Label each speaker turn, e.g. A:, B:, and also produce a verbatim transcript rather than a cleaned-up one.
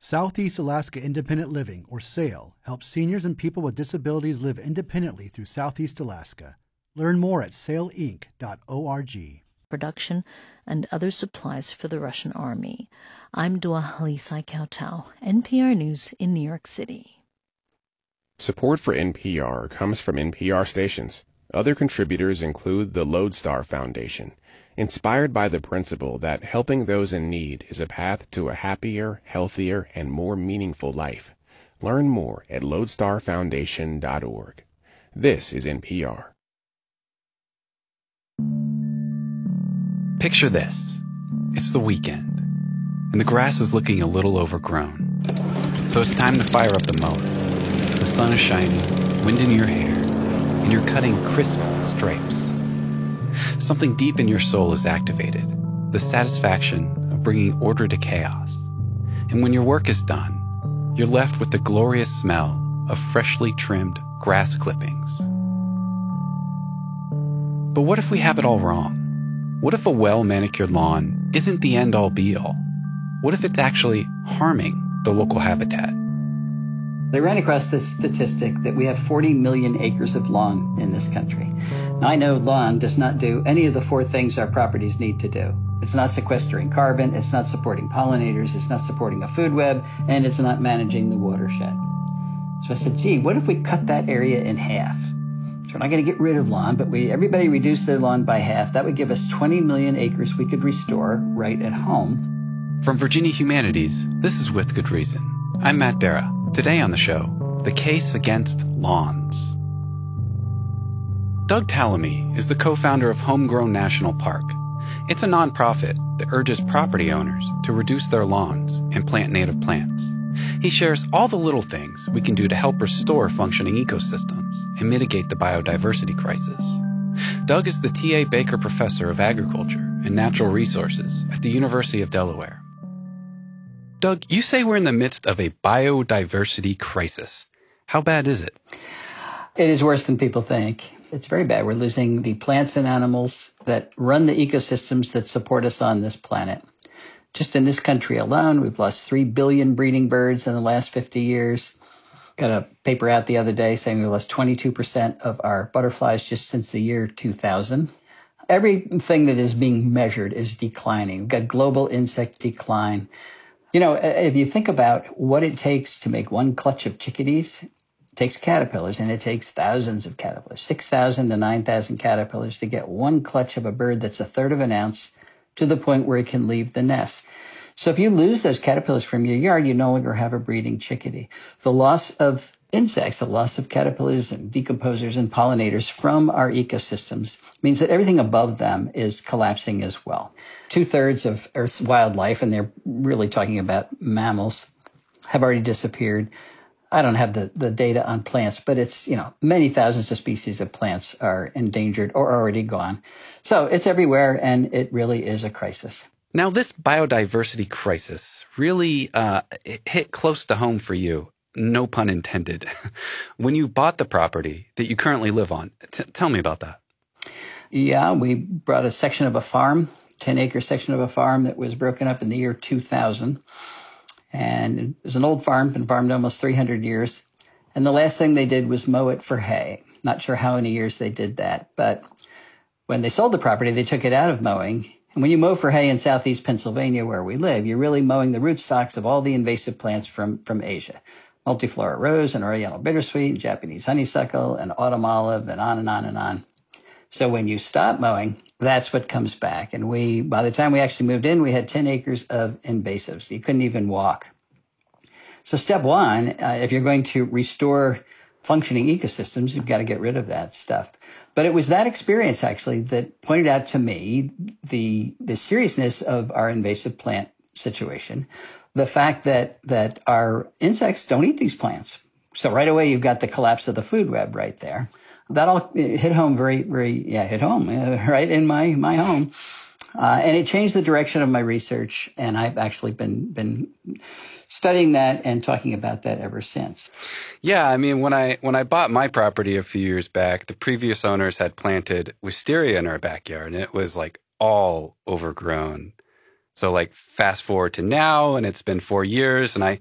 A: Southeast Alaska Independent Living, or SAIL, helps seniors and people with disabilities live independently through Southeast Alaska. Learn more at sail inc dot org.
B: Production and other supplies for the Russian army. I'm Dua Halisai Kautau, N P R News in New York City.
C: Support for N P R comes from N P R stations. Other contributors include the Lodestar Foundation, inspired by the principle that helping those in need is a path to a happier, healthier, and more meaningful life. Learn more at lodestar foundation dot org. This is N P R.
D: Picture this. It's the weekend, and the grass is looking a little overgrown. So it's time to fire up the mower. The sun is shining, wind in your hair, and you're cutting crisp stripes. Something deep in your soul is activated, the satisfaction of bringing order to chaos. And when your work is done, you're left with the glorious smell of freshly trimmed grass clippings. But what if we have it all wrong? What if a well-manicured lawn isn't the end-all be-all? What if it's actually harming the local habitat?
E: I ran across this statistic that we have forty million acres of lawn in this country. Now, I know lawn does not do any of the four things our properties need to do. It's not sequestering carbon, it's not supporting pollinators, it's not supporting a food web, and it's not managing the watershed. So I said, gee, what if we cut that area in half? So we're not going to get rid of lawn, but we everybody reduced their lawn by half. That would give us twenty million acres we could restore right at home.
D: From Virginia Humanities, this is With Good Reason. I'm Matt Dara. Today on the show, the case against lawns. Doug Tallamy is the co-founder of Homegrown National Park. It's a nonprofit that urges property owners to reduce their lawns and plant native plants. He shares all the little things we can do to help restore functioning ecosystems and mitigate the biodiversity crisis. Doug is the T A Baker Professor of Agriculture and Natural Resources at the University of Delaware. Doug, you say we're in the midst of a biodiversity crisis. How bad is it?
E: It is worse than people think. It's very bad. We're losing the plants and animals that run the ecosystems that support us on this planet. Just in this country alone, we've lost three billion breeding birds in the last fifty years. Got a paper out the other day saying we lost twenty-two percent of our butterflies just since the year two thousand. Everything that is being measured is declining. We've got global insect decline. You know, if you think about what it takes to make one clutch of chickadees, it takes caterpillars, and it takes thousands of caterpillars, six thousand to nine thousand caterpillars to get one clutch of a bird that's a third of an ounce to the point where it can leave the nest. So if you lose those caterpillars from your yard, you no longer have a breeding chickadee. The loss of insects, the loss of caterpillars and decomposers and pollinators from our ecosystems means that everything above them is collapsing as well. Two-thirds of Earth's wildlife, and they're really talking about mammals, have already disappeared. I don't have the, the data on plants, but it's, you know, many thousands of species of plants are endangered or already gone. So it's everywhere, and it really is a crisis.
D: Now, this biodiversity crisis really uh, it hit close to home for you. No pun intended. When you bought the property that you currently live on, t- tell me about that.
E: Yeah, we brought a section of a farm, ten-acre section of a farm that was broken up in the year two thousand. And it was an old farm, been farmed almost three hundred years. And the last thing they did was mow it for hay. Not sure how many years they did that. But when they sold the property, they took it out of mowing. And when you mow for hay in southeast Pennsylvania, where we live, you're really mowing the rootstocks of all the invasive plants from, from Asia. Multiflora rose and Oriental bittersweet and Japanese honeysuckle and autumn olive and on and on and on. So when you stop mowing, that's what comes back. And we, by the time we actually moved in, we had ten acres of invasives. You couldn't even walk. So step one, uh, if you're going to restore functioning ecosystems, you've got to get rid of that stuff. But it was that experience, actually, that pointed out to me the, the seriousness of our invasive plant situation. The fact that, that our insects don't eat these plants. So right away, you've got the collapse of the food web right there. That all hit home very, very, yeah, hit home, uh, right in my, my home. Uh, and it changed the direction of my research. And I've actually been, been studying that and talking about that ever since.
D: Yeah. I mean, when I, when I bought my property a few years back, the previous owners had planted wisteria in our backyard, and it was like all overgrown. So like fast forward to now, and it's been four years, and I,